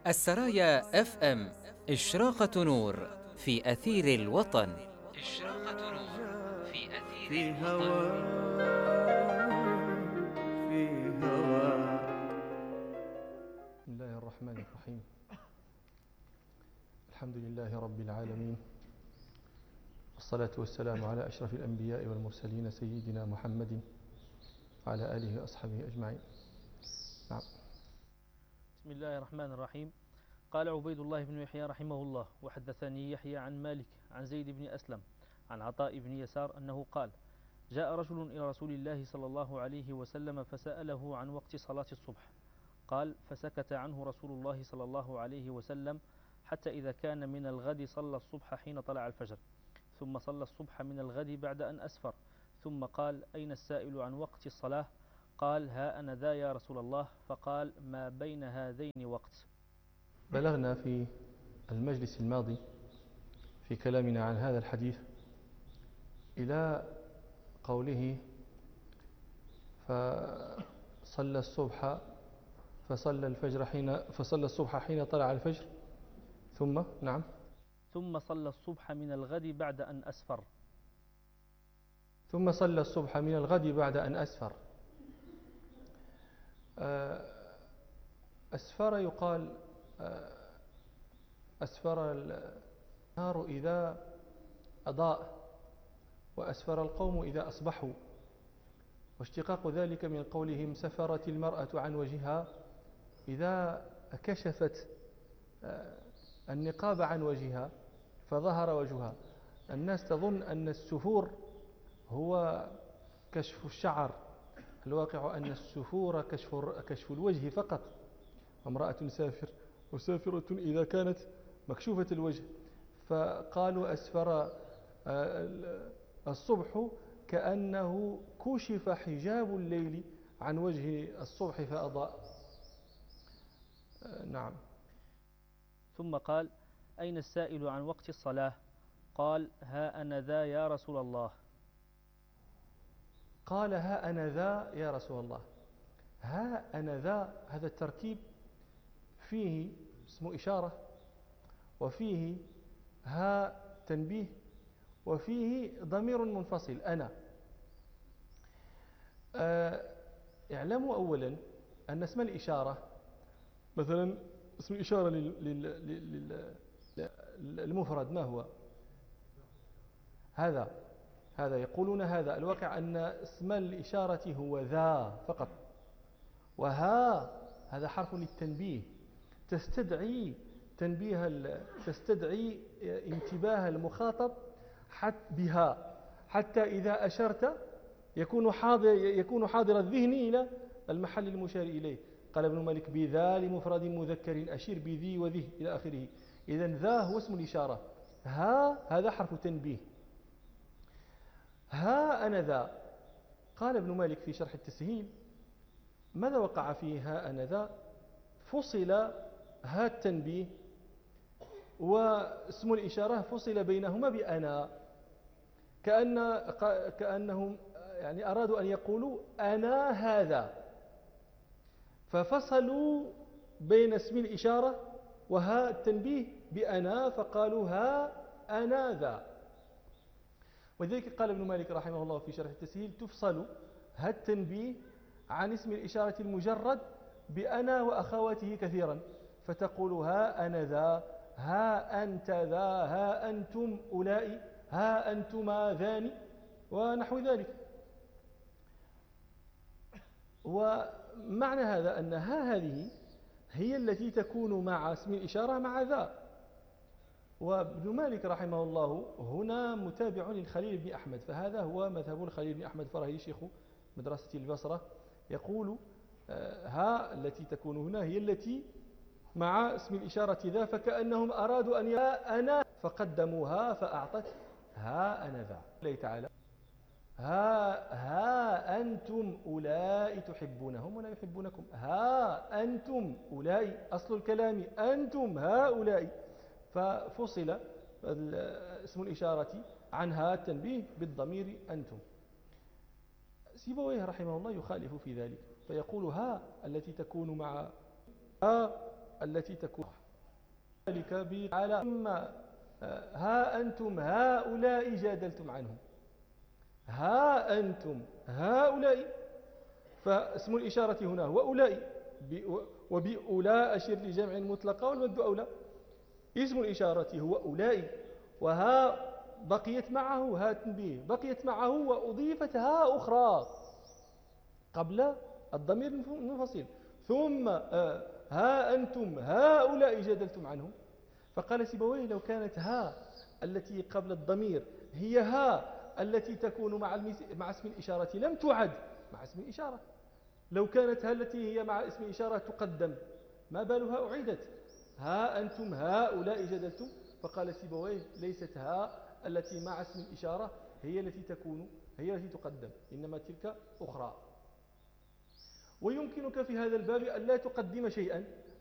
السرايا اف ام، إشراقة نور في أثير الوطن. إشراقة نور في أثير في الوطن. هوا. بسم الله الرحمن الرحيم. الحمد لله رب العالمين، والصلاة والسلام على أشرف الأنبياء والمرسلين سيدنا محمد وعلى آله وأصحابه أجمعين. نعم. بسم الله الرحمن الرحيم. قال عبيد الله بن يحيى رحمه الله: وحدثني يحيى عن مالك عن زيد بن أسلم عن عطاء بن يسار أنه قال: جاء رجل إلى رسول الله صلى الله عليه وسلم فسأله عن وقت صلاة الصبح، قال: فسكت عنه رسول الله صلى الله عليه وسلم حتى إذا كان من الغد صلى الصبح حين طلع الفجر، ثم صلى الصبح من الغد بعد أن أسفر، ثم قال: أين السائل عن وقت الصلاة؟ قال: ها أنا ذا يا رسول الله. فقال: ما بين هذين وقت. بلغنا في المجلس الماضي في كلامنا عن هذا الحديث إلى قوله: فصلى الصبح حين طلع الفجر، ثم صلى الصبح من الغد بعد أن أسفر. ثم صلى الصبح من الغد بعد أن أسفر. أسفر يقال أسفر النهار إذا أضاء، وأسفر القوم إذا أصبحوا، واشتقاق ذلك من قولهم: سفرت المرأة عن وجهها، إذا كشفت النقاب عن وجهها فظهر وجهها. الناس تظن أن السفور هو كشف الشعر، الواقع أن السفور كشف الوجه فقط. امرأة مسافرة إذا كانت مكشوفة الوجه، فقالوا أسفر الصبح كأنه كشف حجاب الليل عن وجه الصبح فأضاء. نعم. ثم قال: أين السائل عن وقت الصلاة؟ قال: ها أنا ذا يا رسول الله. قال: ها أنا ذا يا رسول الله. ها أنا ذا، هذا التركيب فيه اسم إشارة، وفيه ها تنبيه، وفيه ضمير منفصل أنا. اعلموا أولا أن اسم الإشارة، مثلا اسم الإشارة للمفرد ما هو؟ هذا يقولون هذا. الواقع أن اسم الإشارة هو ذا فقط، وها هذا حرف للتنبيه، تستدعي انتباه المخاطب بها، حتى إذا أشرت يكون حاضر الذهن إلى المحل المشار إليه. قال ابن مالك: بذا لمفرد مذكر أشير بذي وذه إلى آخره. إذن ذا هو اسم الإشارة، ها هذا حرف تنبيه. ها أنا ذا. قال ابن مالك في شرح التسهيل: ماذا وقع فيه ها أنا ذا؟ فصل ها التنبيه واسم الإشارة فصل بينهما بأنا، كأنهم يعني أرادوا أن يقولوا أنا هذا، ففصلوا بين اسم الإشارة وها التنبيه بأنا، فقالوا ها أنا ذا. ولذلك قال ابن مالك رحمه الله في شرح التسهيل: تفصل ها التنبيه عن اسم الإشارة المجرد بأنا وأخواته كثيرا، فتقول ها أنا ذا، ها أنت ذا، ها أنتم أولئك، ها أنتما ذاني، ونحو ذلك. ومعنى هذا أن هذه هي التي تكون مع اسم الإشارة مع ذا. وابن مالك رحمه الله هنا متابع للخليل بن أحمد، فهذا هو مذهب الخليل بن أحمد فرهي شيخ مدرسة البصرة، يقول ها التي تكون هنا هي التي مع اسم الإشارة ذا، فكأنهم أرادوا أن أنا فقدموها فأعطت ها أنا ذا. الله تعالى: ها أنتم أولئك تحبونهم ولا يحبونكم. ها أنتم أولئك، أصل الكلام أنتم هؤلاء، ففصل اسم الإشارة عنها التنبيه بالضمير أنتم. سيبويه رحمه الله يخالف في ذلك، فيقول ها التي تكون مع ها التي تكون ذلك على ها أنتم هؤلاء جادلتم عنهم، ها أنتم هؤلاء، فاسم الإشارة هنا هو أولئك، وبأولاء أشر لجمع مطلقة والمد أولى. اسم الإشارة هو أولئك، وها بقيت معه ها تنبيه، بقيت معه وأضيفت ها أخرى قبل الضمير المنفصل، ثم ها أنتم هؤلاء جادلتم عنهم. فقال سيبويه لو كانت ها التي قبل الضمير هي ها التي تكون مع اسم الإشارة لم تعد مع اسم الإشارة. لو كانت ها التي هي مع اسم الإشارة تقدم، ما بالها أعيدت؟ ها أنتم هؤلاء جدلتم. فقال سيبويه ليست ها التي مع اسم الإشارة هي التي تقدم، إنما تلك أخرى. ويمكنك في هذا الباب أن لا تقدم شيئا،